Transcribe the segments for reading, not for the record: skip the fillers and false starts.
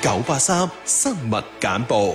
983生物簡報。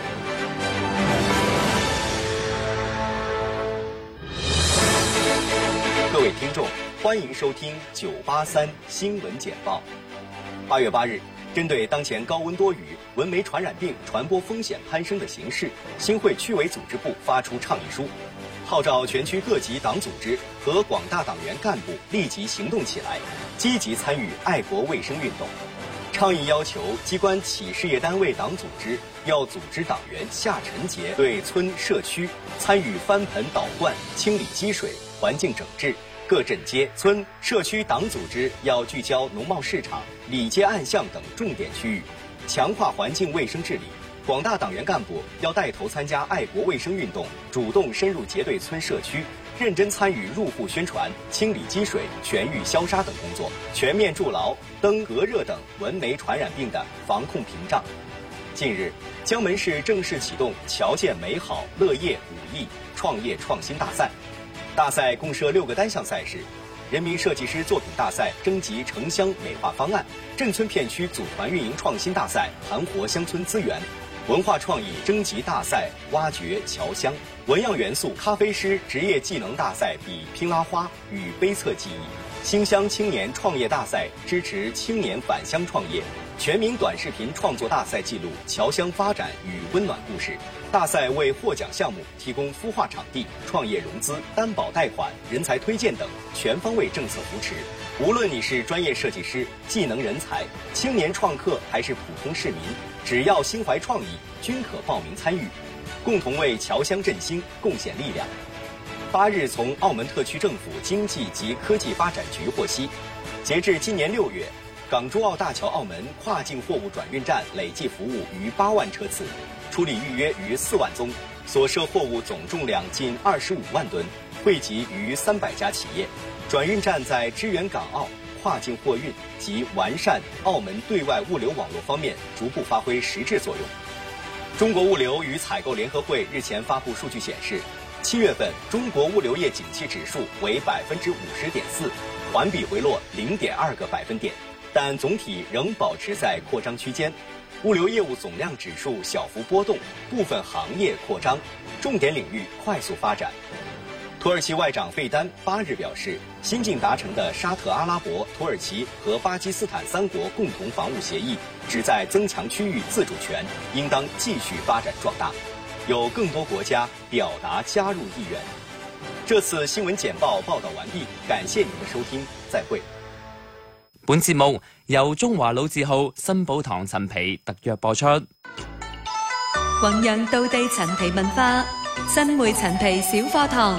各位聽眾，歡迎收聽983新聞簡報。8月8日，針對當前高溫多雨、蚊媒傳染病傳播風險攀升的形勢，新會區委組織部發出倡議書，號召全區各級黨組織和廣大黨員幹部立即行動起來，積極參與愛國衛生運動。倡議要求機關企事業單位黨組織要組織黨員下晨節對村社區參與翻盆倒灌、清理積水、環境整治。各鎮街、村、社區黨組織要聚焦農貿市場、里街暗巷等重點區域，強化環境衛生治理。廣大黨員幹部要帶頭參加愛國衛生運動，主動深入結對村社區，認真參與入戶宣傳、清理積水、全域消殺等工作，全面築牢登革熱等蚊媒傳染病的防控屏障。近日，江門市正式啟動僑建美好樂業5億創業創新大賽。大賽共設6個單項賽事：人民設計師作品大賽徵集城鄉美化方案，鎮村片區組團運營創新大賽盤活鄉村資源，文化創意徵集大賽挖掘僑鄉，紋樣元素咖啡師職業技能大賽比拼拉花與杯測技藝，新鄉青年創業大賽支持青年返鄉創業，全民短視頻創作大賽記錄僑鄉發展與溫暖故事。大賽為獲獎項目提供孵化場地、創業融資、擔保貸款、人才推薦等全方位政策扶持。無論你是專業設計師、技能人才、青年創客還是普通市民，只要心懷創意，均可報名參與，共同為僑鄉振興貢獻力量。8日，從澳門特區政府經濟及科技發展局獲悉，截至今年6月，港珠澳大橋澳門跨境貨物轉運站累計服務逾8萬車次，處理預約逾4萬宗，所涉貨物總重量近25萬噸，惠及逾300家企業。轉運站在支援港澳跨境貨運及完善澳門對外物流網絡方面逐步發揮實質作用。中國物流與採購聯合會日前發布數據顯示，7月份中國物流業景氣指數為50.4%，環比回落0.2個百分點，但總體仍保持在擴張區間。物流業務總量指數小幅波動，部分行業擴張，重點領域快速發展。土耳其外長費丹8日表示，新近達成的沙特阿拉伯、土耳其和巴基斯坦3國共同防務協議，旨在增強區域自主權，應當繼續發展壯大。有更多國家表達加入意願。這次新聞簡報報道完畢，感謝您的收聽，再會。 本節目由中華老字號新寶堂陳皮特約播出。 弘揚道地陳皮文化，新會陳皮小課堂。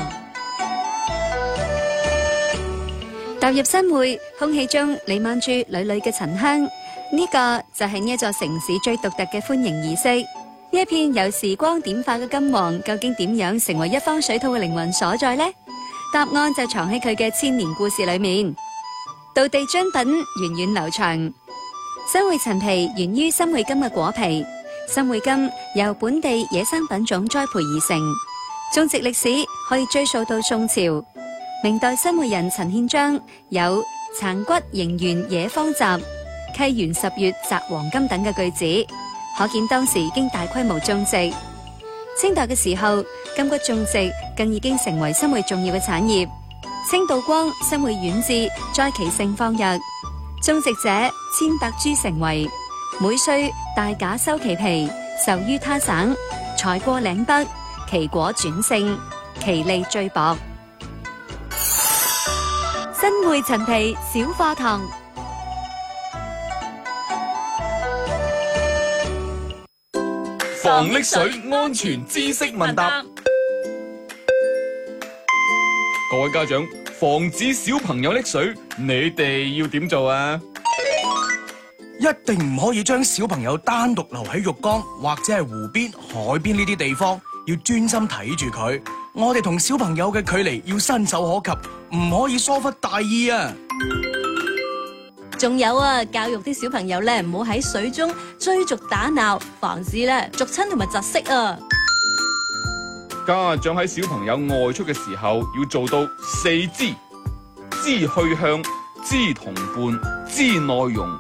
踏入新會，空氣中彌漫住縷縷嘅塵香，呢個就係呢一座城市最獨特嘅歡迎儀式。呢一片由時光點化嘅金黃，究竟點樣成為一方水土嘅靈魂所在呢？答案就藏喺佢嘅千年故事裏面。道地精品源遠流長，新會陳皮源於新會柑嘅果皮。新會柑由本地野生品種栽培而成，種植歷史可以追溯到宋朝。明代新會人陳憲章有殘骨仍原野芳集，溪園10月摘黃金等嘅句子，可見當時已經大規模種植。清代嘅時候，柑橘種植更已經成為新會重要嘅產業。清道光、新會縣志在其盛況日，種植者千百株成圍，每歲大架收其皮，售於他省，採過嶺北，其果轉勝，其利最薄。新會陳皮小課堂。 防溺水安全知識問答。各位家長，防止小朋友溺水，你哋要點做啊？ 一定唔可以將小朋友單獨留喺浴缸或者係湖邊、海邊呢啲地方，要專心睇住佢。我哋同小朋友嘅距離要伸手可及，唔可以疏忽大意啊！ 仲有啊，教育啲小朋友咧，唔好喺水中追逐打鬧，防止咧逐親同埋窒息啊！ 家長喺小朋友外出嘅時候，要做到4知：知去向、知同伴、知內容、